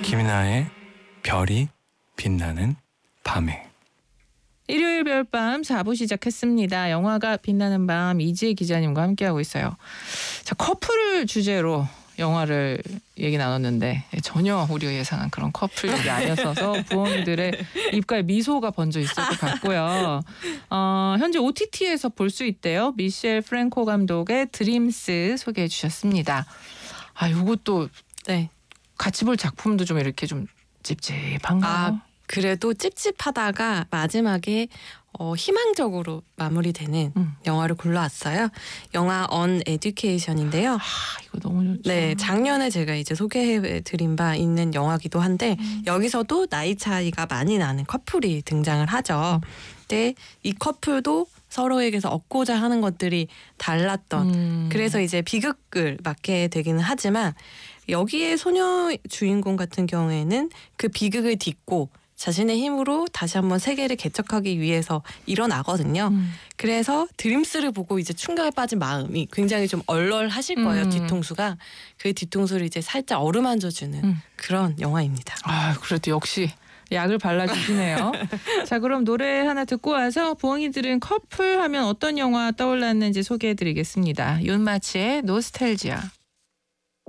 김이나의 별이 빛나는 밤에. 일요일 별밤 4부 시작했습니다. 영화가 빛나는 밤 이지혜 기자님과 함께하고 있어요. 자, 커플을 주제로 영화를 얘기 나눴는데 전혀 우리가 예상한 그런 커플 얘기 아니었어서 부엉이들의 입가에 미소가 번져 있을 것 같고요. 현재 OTT에서 볼 수 있대요. 미셸 프랭코 감독의 드림스 소개해 주셨습니다. 이것도 네. 같이 볼 작품도 좀 이렇게 좀 찝찝한가요? 그래도 찝찝하다가 마지막에 희망적으로 마무리되는 영화를 골라왔어요. 영화 언 에듀케이션인데요. 이거 너무 좋죠. 네, 작년에 제가 이제 소개해드린 바 있는 영화기도 한데 여기서도 나이 차이가 많이 나는 커플이 등장을 하죠. 근데 이 커플도 서로에게서 얻고자 하는 것들이 달랐던 그래서 이제 비극을 맞게 되기는 하지만 여기에 소녀 주인공 같은 경우에는 그 비극을 딛고 자신의 힘으로 다시 한번 세계를 개척하기 위해서 일어나거든요. 그래서 드림스를 보고 이제 충격에 빠진 마음이 굉장히 좀 얼얼하실 거예요. 뒤통수가. 그 뒤통수를 이제 살짝 어루만져주는 그런 영화입니다. 그래도 역시 약을 발라주시네요. 자, 그럼 노래 하나 듣고 와서 부엉이들은 커플 하면 어떤 영화 떠올랐는지 소개해드리겠습니다. 윤마치의 노스텔지아.